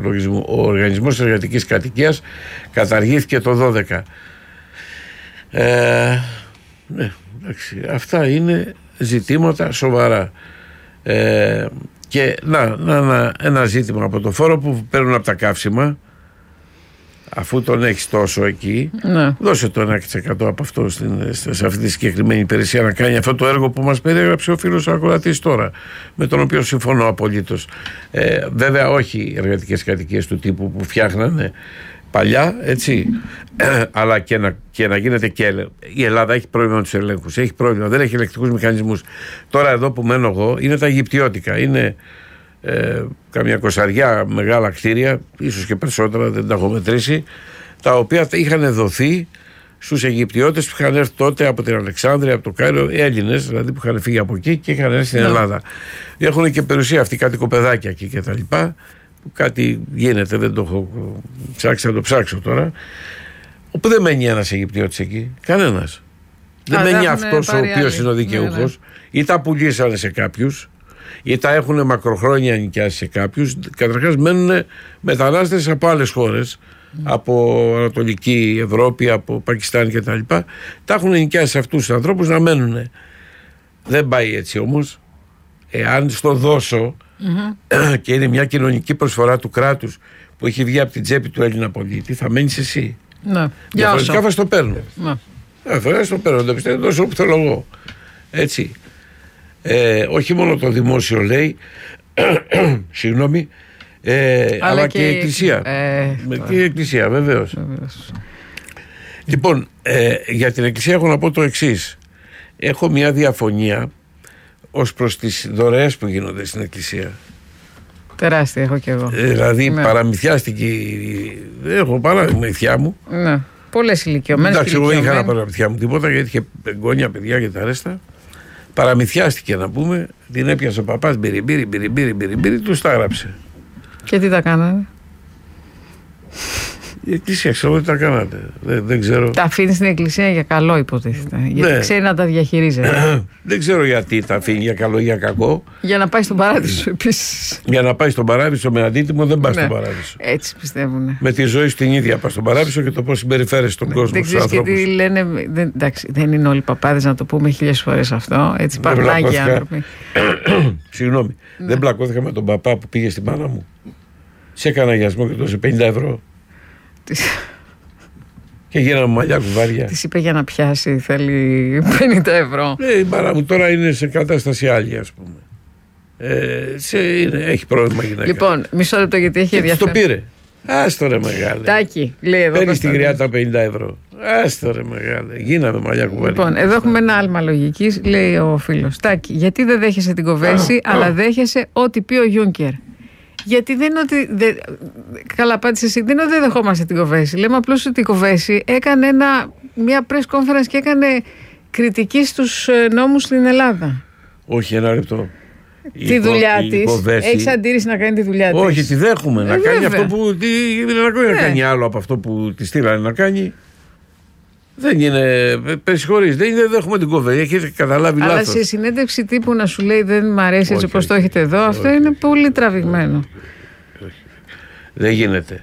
ο Οργανισμός Εργατικής Κατοικίας καταργήθηκε το 12. Ναι, εντάξει, αυτά είναι ζητήματα σοβαρά. Και ένα ζήτημα από το φόρο που παίρνουν από τα καύσιμα, αφού τον έχεις τόσο εκεί, δώσε το 1% από αυτό σε αυτή τη συγκεκριμένη υπηρεσία να κάνει αυτό το έργο που μας περιέγραψε ο φίλος ο ακροατής τώρα, με τον οποίο συμφωνώ απολύτως. Βέβαια όχι οι εργατικές κατοικίες του τύπου που φτιάχνανε παλιά, έτσι, αλλά και να γίνεται και η Ελλάδα έχει πρόβλημα με τους ελέγχους, έχει πρόβλημα, δεν έχει ελεκτικούς μηχανισμούς. Τώρα εδώ που μένω εγώ είναι τα Αιγυπτιώτικα, είναι καμιά 20 μεγάλα κτίρια, ίσως και περισσότερα, δεν τα έχω μετρήσει, τα οποία είχαν δοθεί στους Αιγυπτιώτες που είχαν έρθει τότε από την Αλεξάνδρεια, από το Κάιρο, Έλληνες δηλαδή που είχαν φύγει από εκεί και είχαν έρθει στην Ελλάδα. Έχουν και περιουσία αυτοί, κάτι κοπεδάκια εκεί και τα λοιπά, που κάτι γίνεται, δεν το έχω ψάξει, να το ψάξω τώρα, όπου δεν μένει ένας Αιγυπτιώτης εκεί, κανένας. Δεν μένει αυτός ο οποίος είναι ο δικαιούχος, ή τα πουλήσανε σε κάποιους, ή τα έχουν μακροχρόνια νοικιάσει σε κάποιους. Καταρχάς μένουν μετανάστες από άλλες χώρες, από Ανατολική Ευρώπη, από Πακιστάν και τα λοιπά. Τα έχουν νοικιάσει σε αυτούς τους ανθρώπους να μένουν. Δεν πάει έτσι όμως. Εάν στο δώσω και είναι μια κοινωνική προσφορά του κράτους που έχει βγει από την τσέπη του Έλληνα πολίτη, θα μένεις εσύ. Διαφορετικά θα στο παίρνω. Θα στο παίρνω, δεν πιστεύω, δώσω όπου θέλω εγώ. Έτσι. Όχι μόνο το δημόσιο λέει, συγγνώμη, αλλά και η Εκκλησία. Και η Εκκλησία, βεβαίως. Λοιπόν, για την Εκκλησία έχω να πω το εξής. Έχω μια διαφωνία ως προς τις δωρεές που γίνονται στην Εκκλησία. Τεράστια, έχω κι εγώ. Δηλαδή παραμυθιάστηκε. Έχω παραμυθιά μου. Ναι. Πολλές ηλικιωμένες. Εντάξει, εγώ δεν είχα να παραμυθιά μου τίποτα, γιατί είχε εγγόνια, παιδιά και τα ρέστα. Παραμυθιάστηκε να πούμε, την έπιασε ο παπάς, μπιριμπίρι, τους τα έγραψε. Και τι τα κάνανε? Η Εκκλησία, ξέρω ότι τα κάνατε. Δεν ξέρω. Τα αφήνει στην Εκκλησία για καλό, υποτίθεται. Γιατί ξέρει να τα διαχειρίζεται. Δεν ξέρω γιατί τα αφήνει για καλό ή για κακό. Για να πάει στον παράδεισο επίσης. Για να πάει στον παράδεισο με αντίτιμο δεν πάει στον παράδεισο. Έτσι πιστεύουν. Με τη ζωή σου την ίδια πας στον παράδεισο και το πώς συμπεριφέρεσαι στον κόσμο. Δεν ξέρεις και τι λένε. Εντάξει, δεν είναι όλοι παπάδες, να το πούμε 1000 φορές αυτό. Έτσι υπάρχουν άγιοι άνθρωποι. Συγγνώμη. Δεν πλακώθηκα με τον παπά που πήγε στην μάνα μου. Σε έκανα αγιασμό και δώσε 50 ευρώ. Και γίναμε μαλλιά κουβάρια. Της είπε για να πιάσει θέλει 50 ευρώ. Η μάνα μου τώρα είναι σε κατάσταση άλλη, ας πούμε. Έχει πρόβλημα γυναίκα. Λοιπόν, μισό λεπτό γιατί έχει ενδιαφέρον. Το πήρε. Άστο ρε μεγάλε. Τάκη, λέει εδώ. Παίρνει στην γριά τα 50 ευρώ. Άστο ρε μεγάλε. Γίναμε μαλλιά κουβάρια. Λοιπόν, εδώ έχουμε ένα άλμα λογικής, λέει ο φίλος. Τάκη, γιατί δεν δέχεσαι την Κοβέση, αλλά δέχεσαι ό,τι πει ο Γιούνκερ? Γιατί δεν είναι ότι. Καλά, απάντησε εσύ. Δεν είναι ότι δεν δεχόμαστε την Κοβέση. Λέμε απλώς ότι η Κοβέση έκανε μια press conference και έκανε κριτική στους νόμους στην Ελλάδα. Όχι, ένα λεπτό. Τη δουλειά της. Έχει αντίρρηση να κάνει τη δουλειά της? Όχι, τη δέχομαι. Να κάνει αυτό που. Να κάνει άλλο από αυτό που τη στείλανε να κάνει. Δεν είναι. Περισχωρείς. Δεν δέχομαι την Κοβέση. Έχετε καταλάβει λάθος. Αλλά σε συνέντευξη τύπου να σου λέει δεν μ' αρέσει έτσι όπως το έχετε εδώ, αυτό είναι πολύ τραβηγμένο. Δεν γίνεται.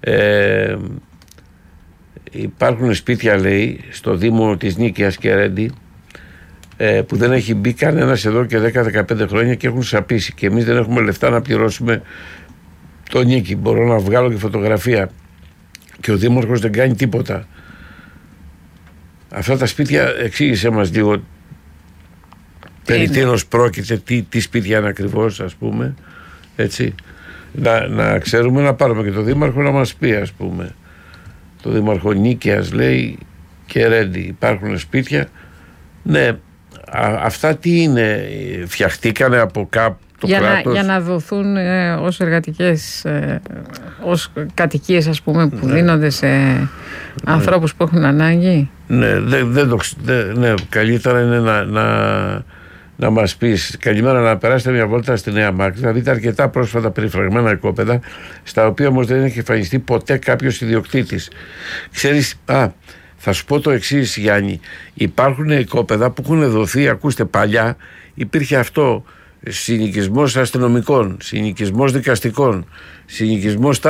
Υπάρχουν σπίτια, λέει, στο Δήμο της Νίκαιας και Ρέντι, που δεν έχει μπει κανένας εδώ και 10-15 χρόνια και έχουν σαπίσει. Και εμείς δεν έχουμε λεφτά να πληρώσουμε το νίκη. Μπορώ να βγάλω και φωτογραφία. Και ο Δήμαρχος δεν κάνει τίποτα. Αυτά τα σπίτια, εξήγησέ μας λίγο περί τίνος πρόκειται, τι σπίτια είναι ακριβώς, ας πούμε, έτσι. Να ξέρουμε, να πάρουμε και το Δήμαρχο να μας πει, ας πούμε. Το Δήμαρχο Νίκαιας, λέει, και Ρέντι, υπάρχουν σπίτια. Ναι, αυτά τι είναι, φτιαχτήκανε από κάπου το κράτος? Για να δοθούν ως εργατικές, ως κατοικίες, ας πούμε, που δίνονται σε ανθρώπους που έχουν ανάγκη. Ναι, ναι, καλύτερα είναι να μας πεις. Καλημέρα, να περάσετε μια βόλτα στη Νέα Μάκρη. Θα δείτε αρκετά πρόσφατα περιφραγμένα οικόπεδα, στα οποία όμως δεν έχει εμφανιστεί ποτέ κάποιος ιδιοκτήτης. Ξέρεις, θα σου πω το εξής, Γιάννη. Υπάρχουν οικόπεδα που έχουν δοθεί, ακούστε, παλιά υπήρχε αυτό, συνοικισμός αστυνομικών, συνοικισμός δικαστικών, συνοικισμός